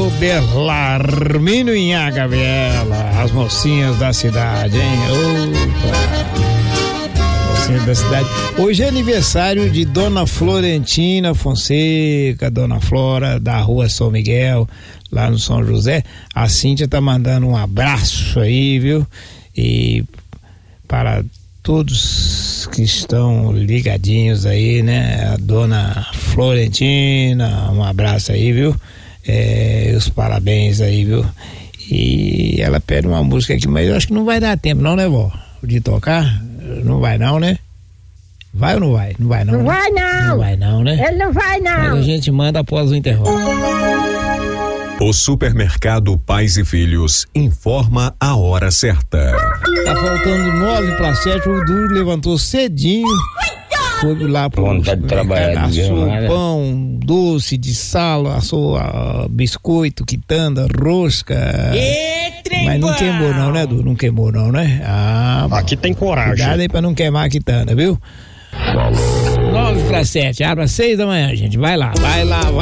do Belarmino em Agavela, as mocinhas da cidade, hein? Opa! Mocinhas da cidade. Hoje é aniversário de Dona Florentina Fonseca, Dona Flora, da Rua São Miguel, lá no São José. A Cíntia tá mandando um abraço aí, viu? E para todos que estão ligadinhos aí, né? A Dona Florentina, um abraço aí, viu? Os parabéns aí, viu? E ela pede uma música aqui, mas eu acho que não vai dar tempo não, né, vó? De tocar? Não vai não, né? Vai ou não vai? Não vai não, Não né? vai não. Não vai não, né? Ele não vai não. Mas a gente manda após o intervalo. O Supermercado Pais e Filhos informa a hora certa. Tá faltando 9:07, o Duro levantou cedinho, foi lá pro vontade de trabalhar, assou nada. pão, doce de sal, assou biscoito, quitanda, rosca. Mas não queimou não, né, Duro? Não queimou não, né? Aqui tem coragem. Cuidado aí pra não queimar a quitanda, viu? 9:07, abre às 6 da manhã, gente. Vai lá, vai lá.